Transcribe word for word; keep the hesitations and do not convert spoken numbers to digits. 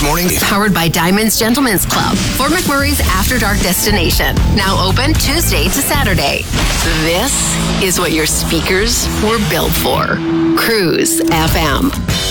this morning. Powered by Diamond's Gentlemen's Club, Fort McMurray's After Dark destination. Now open Tuesday to Saturday. This is what your speakers were built for. Cruise F M.